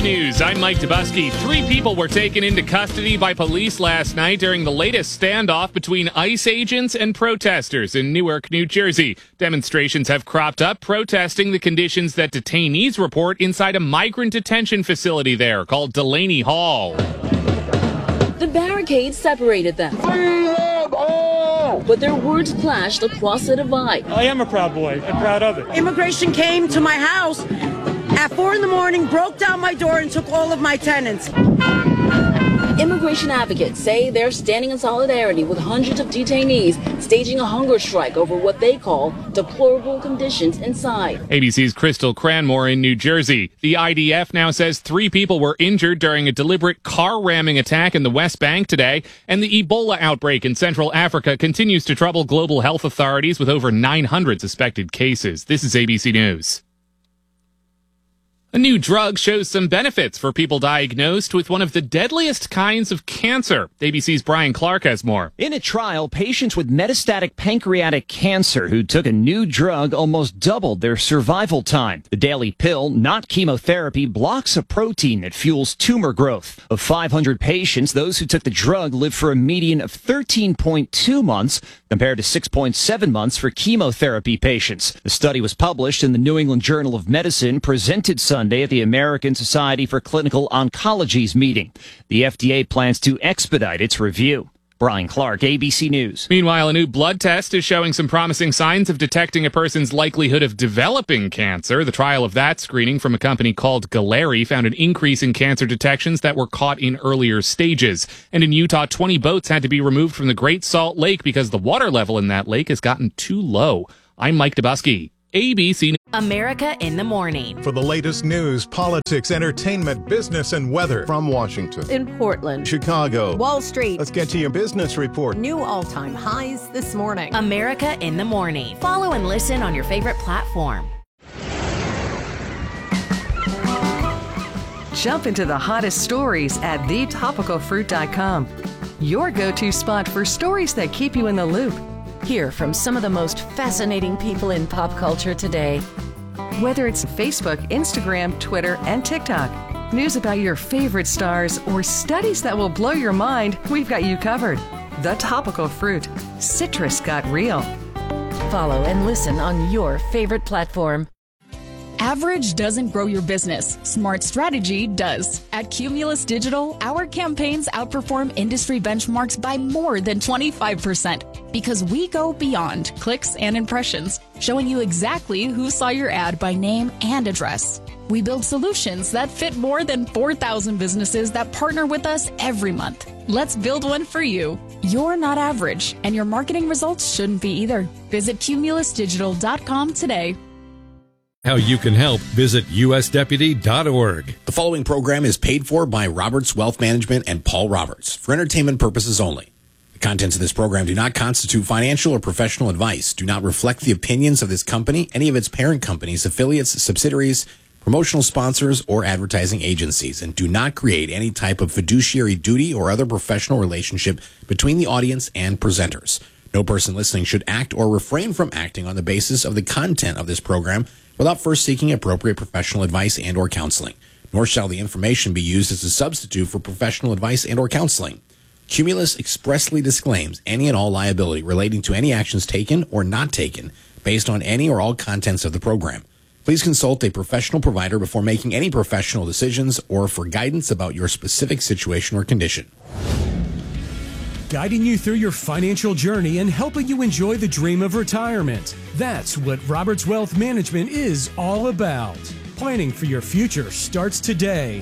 News. I'm Mike Dubusky. 3 people were taken into custody by police last night during the latest standoff between ICE agents and protesters in Newark, New Jersey. Demonstrations have cropped up protesting the conditions that detainees report inside a migrant detention facility there called Delaney Hall. The barricades separated them, but their words clashed across the divide. I am a proud boy. I'm proud of it. Immigration came to my house at 4 a.m, broke down my door and took all of my tenants. Immigration advocates say they're standing in solidarity with hundreds of detainees staging a hunger strike over what they call deplorable conditions inside. ABC's Crystal Cranmore in New Jersey. The IDF now says 3 people were injured during a deliberate car ramming attack in the West Bank today, and the Ebola outbreak in Central Africa continues to trouble global health authorities with over 900 suspected cases. This is ABC News. A new drug shows some benefits for people diagnosed with one of the deadliest kinds of cancer. ABC's Brian Clark has more. In a trial, patients with metastatic pancreatic cancer who took a new drug almost doubled their survival time. The daily pill, not chemotherapy, blocks a protein that fuels tumor growth. Of 500 patients, those who took the drug lived for a median of 13.2 months compared to 6.7 months for chemotherapy patients. The study was published in the New England Journal of Medicine, presented Sunday at the American Society for Clinical Oncology's meeting. The FDA plans to expedite its review. Brian Clark, ABC News. Meanwhile, a new blood test is showing some promising signs of detecting a person's likelihood of developing cancer. The trial of that screening from a company called Galleri found an increase in cancer detections that were caught in earlier stages. And in Utah, 20 boats had to be removed from the Great Salt Lake because the water level in that lake has gotten too low. I'm Mike Dubusky, ABC News. America in the Morning. For the latest news, politics, entertainment, business, and weather. From Washington, in Portland, Chicago, Wall Street. Let's get to your business report. New all-time highs this morning. America in the Morning. Follow and listen on your favorite platform. Jump into the hottest stories at thetopicalfruit.com. Your go-to spot for stories that keep you in the loop. Hear from some of the most fascinating people in pop culture today. Whether it's Facebook, Instagram, Twitter, and TikTok, news about your favorite stars, or studies that will blow your mind, we've got you covered. The Topical Fruit. Citrus got real. Follow and listen on your favorite platform. Average doesn't grow your business. Smart strategy does. At Cumulus Digital, our campaigns outperform industry benchmarks by more than 25% because we go beyond clicks and impressions, showing you exactly who saw your ad by name and address. We build solutions that fit more than 4,000 businesses that partner with us every month. Let's build one for you. You're not average, and your marketing results shouldn't be either. Visit cumulusdigital.com today. How you can help, visit usdeputy.org. The following program is paid for by Roberts Wealth Management and Paul Roberts for entertainment purposes only. The contents of this program do not constitute financial or professional advice, do not reflect the opinions of this company, any of its parent companies, affiliates, subsidiaries, promotional sponsors, or advertising agencies, and do not create any type of fiduciary duty or other professional relationship between the audience and presenters. No person listening should act or refrain from acting on the basis of the content of this program without first seeking appropriate professional advice and or counseling, nor shall the information be used as a substitute for professional advice and or counseling. Cumulus expressly disclaims any and all liability relating to any actions taken or not taken based on any or all contents of the program. Please consult a professional provider before making any professional decisions or for guidance about your specific situation or condition. Guiding you through your financial journey and helping you enjoy the dream of retirement. That's what Roberts Wealth Management is all about. Planning for your future starts today.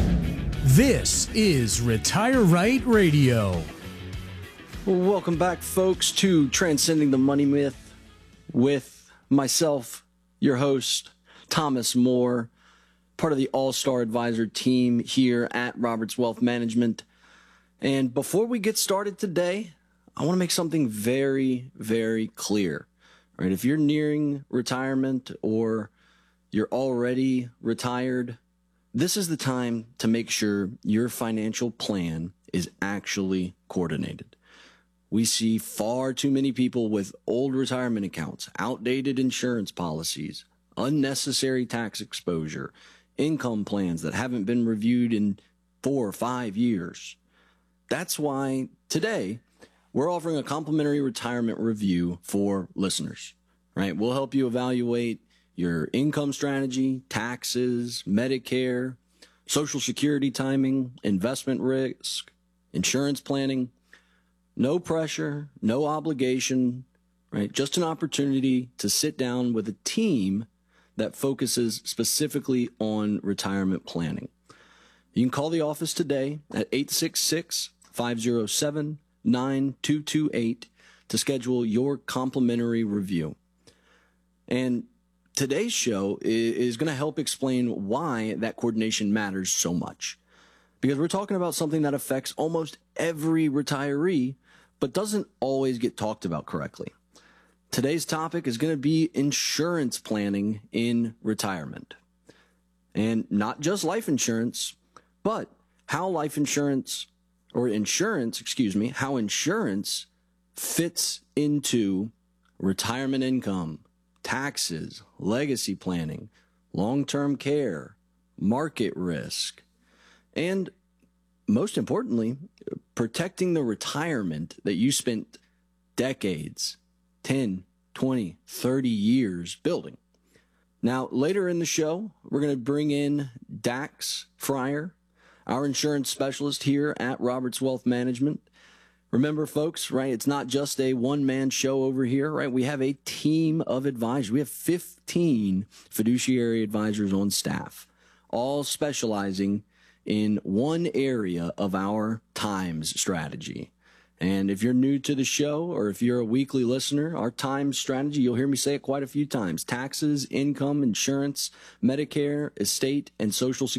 This is Retire Right Radio. Welcome back, folks, to Transcending the Money Myth with myself, your host, Thomas Moore, part of the All-Star Advisor team here at Roberts Wealth Management. And before we get started today, I want to make something very, very clear. Right? If you're nearing retirement or you're already retired, this is the time to make sure your financial plan is actually coordinated. We see far too many people with old retirement accounts, outdated insurance policies, unnecessary tax exposure, income plans that haven't been reviewed in 4 or 5 years. That's why today we're offering a complimentary retirement review for listeners, right? We'll help you evaluate your income strategy, taxes, Medicare, Social Security timing, investment risk, insurance planning. No pressure, no obligation, right? Just an opportunity to sit down with a team that focuses specifically on retirement planning. You can call the office today at 866-507-9228 to schedule your complimentary review. And today's show is going to help explain why that coordination matters so much. Because we're talking about something that affects almost every retiree, but doesn't always get talked about correctly. Today's topic is going to be insurance planning in retirement. And not just life insurance, but how insurance fits into retirement income, taxes, legacy planning, long-term care, market risk, and most importantly, protecting the retirement that you spent decades, 10, 20, 30 years building. Now, later in the show, we're going to bring in Dax Fryer, our insurance specialist here at Roberts Wealth Management. Remember, folks, right, it's not just a one-man show over here, right? We have a team of advisors. We have 15 fiduciary advisors on staff, all specializing in one area of our TIMES strategy. And if you're new to the show or if you're a weekly listener, our TIMES strategy, you'll hear me say it quite a few times: taxes, income, insurance, Medicare, estate, and Social Security.